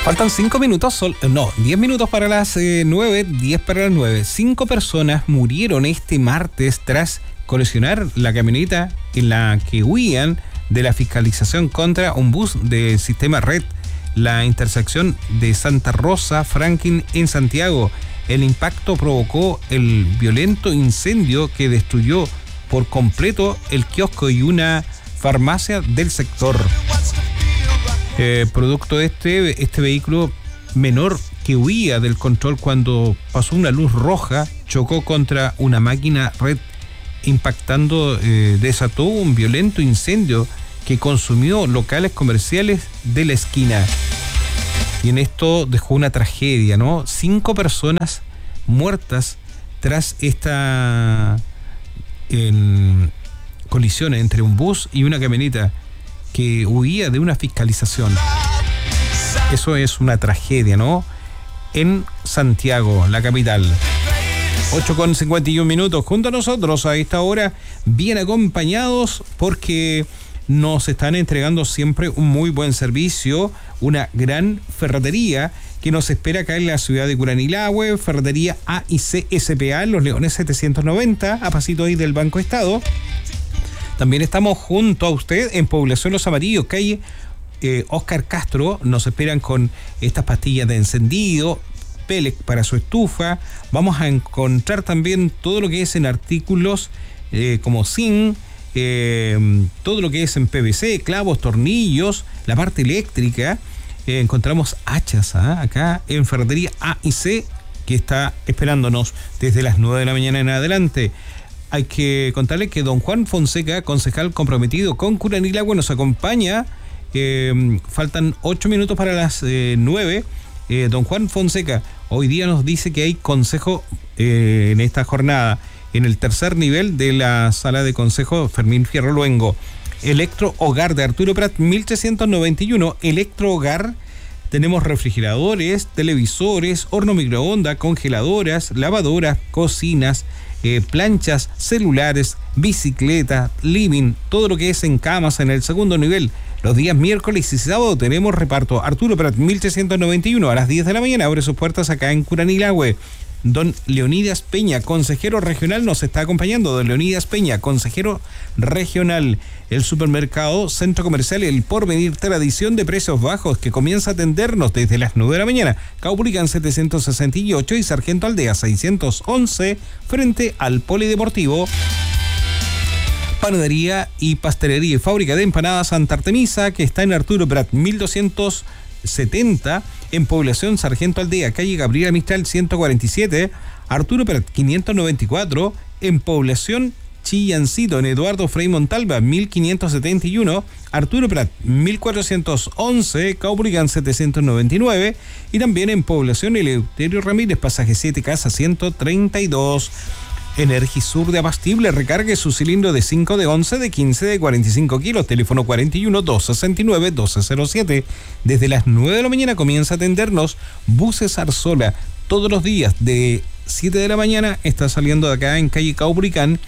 Faltan 5 minutos, 10 minutos para las 9, 10 para las 9. 5 personas murieron este martes tras colisionar la camioneta en la que huían de la fiscalización contra un bus del sistema Red, la intersección de Santa Rosa, Franklin en Santiago. El impacto provocó el violento incendio que destruyó por completo el kiosco y una farmacia del sector. Producto de este vehículo menor que huía del control cuando pasó una luz roja, chocó contra una máquina Red, impactando, desató un violento incendio que consumió locales comerciales de la esquina. Y en esto dejó una tragedia, ¿no? 5 personas muertas tras esta colisión entre un bus y una camioneta que huía de una fiscalización. Eso es una tragedia, ¿no? En Santiago, la capital. 8:51 junto a nosotros a esta hora, bien acompañados, porque nos están entregando siempre un muy buen servicio, una gran ferretería que nos espera acá en la ciudad de Curanilahue, ferretería A&C S.p.A. Los Leones 790, a pasito ahí del Banco Estado. También estamos junto a usted en Población Los Amarillos, calle Oscar Castro. Nos esperan con estas pastillas de encendido, pellet para su estufa. Vamos a encontrar también todo lo que es en artículos como zinc, todo lo que es en PVC, clavos, tornillos, la parte eléctrica. Encontramos hachas acá en Ferretería A&C, que está esperándonos desde las 9 de la mañana en adelante. Hay que contarle que don Juan Fonseca, concejal comprometido con Curanilahue, nos acompaña. Faltan 8 minutos para las 9. Don Juan Fonseca hoy día nos dice que hay consejo en esta jornada en el tercer nivel de la sala de consejo Fermín Fierro Luengo. Electro Hogar de Arturo Prat 1391. Electro Hogar. Tenemos refrigeradores, televisores, horno microondas, congeladoras, lavadoras, cocinas, planchas, celulares, bicicleta, living, todo lo que es en camas en el segundo nivel. Los días miércoles y sábado tenemos reparto. Arturo Prat 1391 a las 10 de la mañana abre sus puertas acá en Curanilahue. Don Leonidas Peña, consejero regional, nos está acompañando. Don Leonidas Peña, consejero regional. El supermercado Centro Comercial El Porvenir, tradición de precios bajos, que comienza a atendernos desde las 9 de la mañana. Caupolicán 768 y Sargento Aldea 611, frente al Polideportivo. Panadería y pastelería y fábrica de empanadas Santa Artemisa, que está en Arturo Prat 1270, en Población Sargento Aldea, calle Gabriela Mistral 147, Arturo Prat 594, en Población Chillancito, en Eduardo Frei Montalva 1571, Arturo Prat 1411, Caupolicán 799, y también en Población Eleuterio Ramírez, pasaje 7, casa 132. Energisur de Abastible, recargue su cilindro de 5, de 11, de 15, de 45 kilos, teléfono 41-269-1207. Desde las 9 de la mañana comienza a atendernos Buses Arzola. Todos los días de 7 de la mañana está saliendo de acá en calle Caupolicán,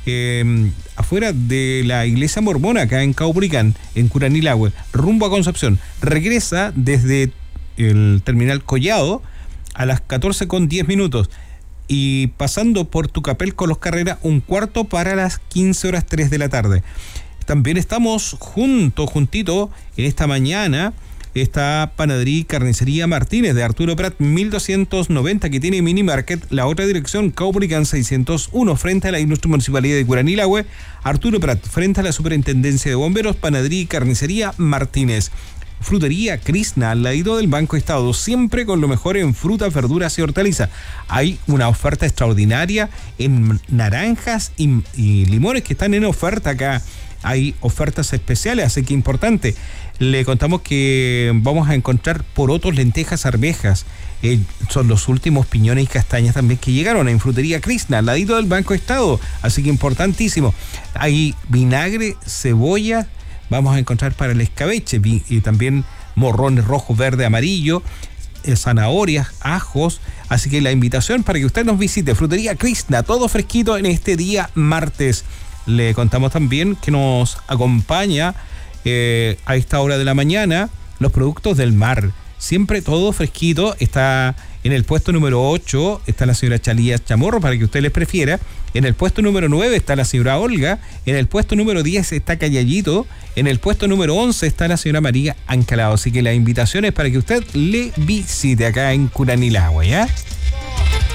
afuera de la iglesia mormona, acá en Caupolicán, en Curanilahue, rumbo a Concepción. Regresa desde el terminal Collado a las 14:10. Y pasando por Tucapel con los Carreras, un cuarto para las 15:03 de la tarde. También estamos juntito en esta mañana. Está Panadería y Carnicería Martínez de Arturo Prat 1290, que tiene mini market. La otra dirección, Caupolicán 601, frente a la Ilustre Municipalidad de Curanilahue. Arturo Prat, frente a la Superintendencia de Bomberos. Panadería y Carnicería Martínez. Frutería Krishna, al ladito del Banco Estado, siempre con lo mejor en frutas, verduras y hortalizas. Hay una oferta extraordinaria en naranjas y limones que están en oferta acá. Hay ofertas especiales, así que importante. Le contamos que vamos a encontrar porotos, lentejas, arvejas. Son los últimos piñones y castañas también que llegaron en Frutería Krishna, al ladito del Banco Estado, así que importantísimo. Hay vinagre, cebolla. Vamos a encontrar para el escabeche y también morrones rojo, verde, amarillo, zanahorias, ajos. Así que la invitación para que usted nos visite Frutería Krishna, todo fresquito en este día martes. Le contamos también que nos acompaña a esta hora de la mañana los productos del mar. siempre todo fresquito. Está en el puesto número 8, está la señora Chalía Chamorro, para que usted les prefiera. En el puesto número 9 está la señora Olga. En el puesto número 10 está Cayallito. En el puesto número 11 está la señora María Ancalado. Así que la invitación es para que usted le visite acá en Curanilagua, ¿ya?